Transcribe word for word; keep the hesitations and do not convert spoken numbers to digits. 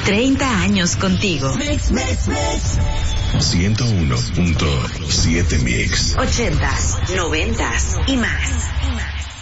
treinta años contigo. Mix, mix, mix. ciento uno punto siete Mix. ochentas, noventas y más. Y más.